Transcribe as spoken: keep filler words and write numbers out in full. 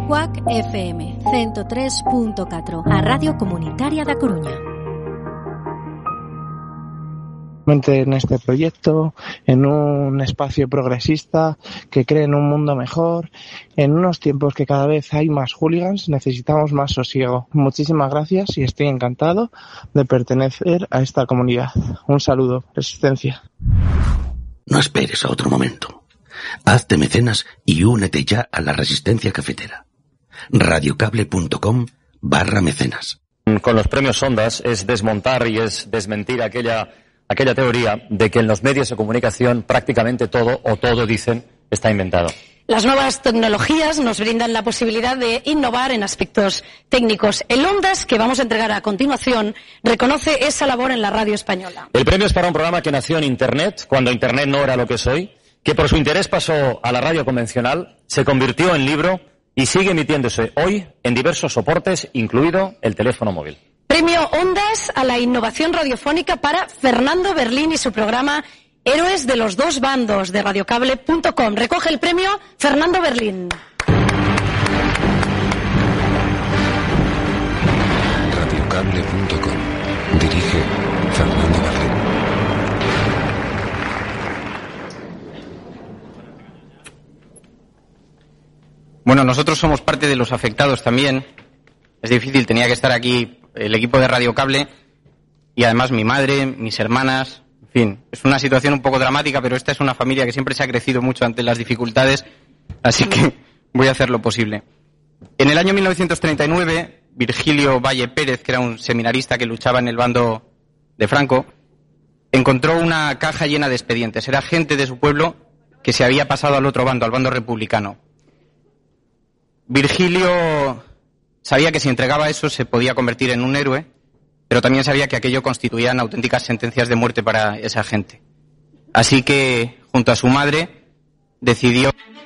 Cuac F M ciento tres punto cuatro, a Radio Comunitaria da Coruña. En este proyecto, en un espacio progresista que cree en un mundo mejor, en unos tiempos que cada vez hay más hooligans, necesitamos más sosiego. Muchísimas gracias y estoy encantado de pertenecer a esta comunidad. Un saludo, Resistencia. No esperes a otro momento. Hazte mecenas y únete ya a la Resistencia Cafetera. radiocable.com barra mecenas. Con los premios Ondas es desmontar y es desmentir aquella aquella teoría de que en los medios de comunicación prácticamente todo, o todo dicen, está inventado. Las nuevas tecnologías nos brindan la posibilidad de innovar en aspectos técnicos. El Ondas, que vamos a entregar a continuación, reconoce esa labor en la radio española. El premio es para un programa que nació en Internet, cuando Internet no era lo que es hoy, que por su interés pasó a la radio convencional, se convirtió en libro y sigue emitiéndose hoy en diversos soportes, incluido el teléfono móvil. Premio Ondas a la innovación radiofónica para Fernando Berlín y su programa Héroes de los dos bandos de radiocable punto com. Recoge el premio Fernando Berlín. radiocable punto com. Dirige Fernando Berlín. Bueno, nosotros somos parte de los afectados también. Es difícil, tenía que estar aquí el equipo de Radio Cable y además mi madre, mis hermanas, en fin, es una situación un poco dramática, pero esta es una familia que siempre se ha crecido mucho ante las dificultades, así que voy a hacer lo posible. En el año mil novecientos treinta y nueve, Virgilio Valle Pérez, que era un seminarista que luchaba en el bando de Franco, encontró una caja llena de expedientes. Era gente de su pueblo que se había pasado al otro bando, al bando republicano. Virgilio sabía que si entregaba eso se podía convertir en un héroe, pero también sabía que aquello constituían auténticas sentencias de muerte para esa gente. Así que, junto a su madre, decidió